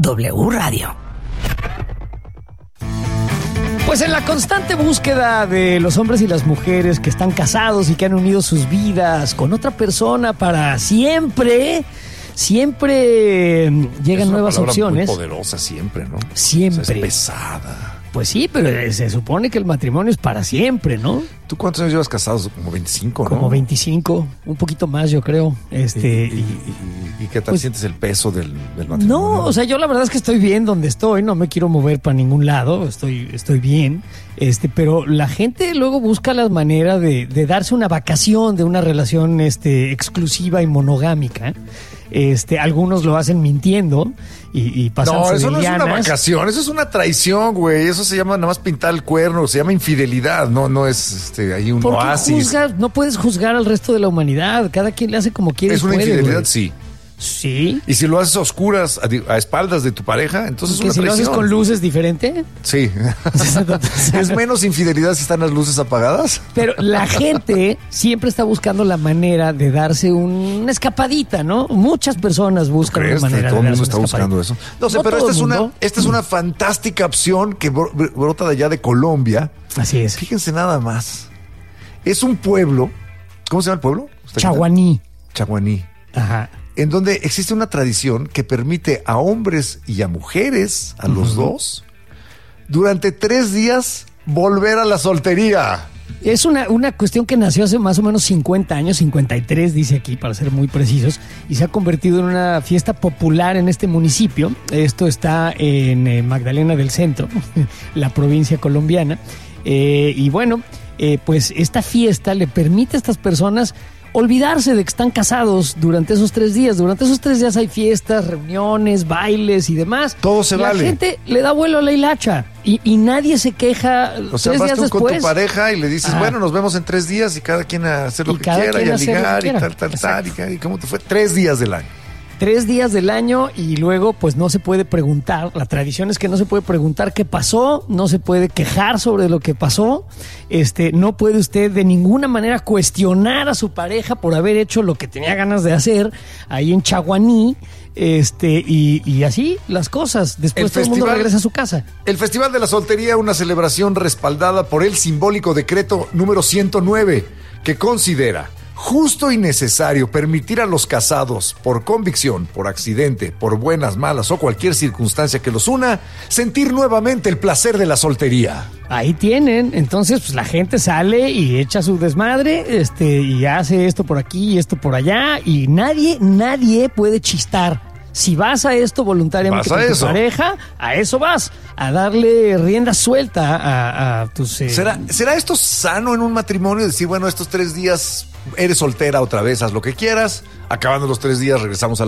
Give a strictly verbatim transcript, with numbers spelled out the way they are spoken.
W Radio. Pues en la constante búsqueda de los hombres y las mujeres que están casados y que han unido sus vidas con otra persona para siempre, siempre llegan es nuevas una opciones. Muy poderosa siempre, ¿no? Siempre. O sea, es pesada. Pues sí, pero se supone que el matrimonio es para siempre, ¿no? ¿Tú cuántos años llevas casados? Como veinticinco, ¿no? Como veinticinco, un poquito más, yo creo. Este, ¿Y, y, y, y qué tal pues, sientes el peso del, del matrimonio? No, o sea, yo la verdad es que estoy bien donde estoy, no me quiero mover para ningún lado, estoy, estoy bien. Este, pero la gente luego busca las maneras de, de darse una vacación de una relación este, exclusiva y monogámica. Este, algunos lo hacen mintiendo y, y pasan No, eso no es lianas. una vacación, eso es una traición, güey. Eso se llama nada más pintar el cuerno, se llama infidelidad, no, no es este, ahí un ¿Por qué oasis. juzgas? No puedes juzgar al resto de la humanidad. Cada quien le hace como quiere. Es una puede, infidelidad, güey. sí. Sí. Y si lo haces a oscuras, a, a espaldas de tu pareja, entonces es ¿Que una si traición. lo haces con luces diferente? Sí. ¿Es menos infidelidad si están las luces apagadas? Pero la gente siempre está buscando la manera de darse una escapadita, ¿no? Muchas personas buscan una manera todo de el darse mundo está una buscando escapadita. eso. No sé, No pero todo esta es, el una, mundo. esta es una fantástica opción que bro- brota de allá de Colombia. Así es. Fíjense nada más. Es un pueblo. ¿Cómo se llama el pueblo? Chaguaní. Chaguaní. Ajá. En donde existe una tradición que permite a hombres y a mujeres, a los uh-huh. dos, durante tres días volver a la soltería. Es una, una cuestión que nació hace más o menos cincuenta años, cincuenta y tres dice aquí, para ser muy precisos, y se ha convertido en una fiesta popular en este municipio. Esto está en eh, Magdalena del Centro, la provincia colombiana. Eh, y bueno, eh, pues esta fiesta le permite a estas personas olvidarse de que están casados durante esos tres días. Durante esos tres días hay fiestas, reuniones, bailes y demás. Todo se la vale. La gente le da vuelo a la hilacha y, y nadie se queja. O sea, tres vas días tú después, con tu pareja y le dices, ajá, bueno, nos vemos en tres días y cada quien a hacer lo y que cada quiera quien y a hacer lo que ligar y quiera. tal, tal, Exacto. tal. Y, y cómo te fue. Tres días del año. Tres días del año y luego pues no se puede preguntar, la tradición es que no se puede preguntar qué pasó, no se puede quejar sobre lo que pasó, este, no puede usted de ninguna manera cuestionar a su pareja por haber hecho lo que tenía ganas de hacer ahí en Chaguaní, este, y, y así las cosas, después El todo el mundo festival- regresa a su casa. El Festival de la Soltería, una celebración respaldada por el simbólico decreto número ciento nueve, que considera justo y necesario permitir a los casados, por convicción, por accidente, por buenas, malas o cualquier circunstancia que los una, sentir nuevamente el placer de la soltería. Ahí tienen, entonces pues la gente sale y echa su desmadre, este, y hace esto por aquí y esto por allá, y nadie, nadie puede chistar. Si vas a esto voluntariamente Vas a con tu eso. pareja, a eso vas, a darle rienda suelta a, a tus... Eh, ¿Será, ¿Será esto sano en un matrimonio? Decir, bueno, estos tres días eres soltera otra vez, haz lo que quieras, acabando los tres días regresamos a la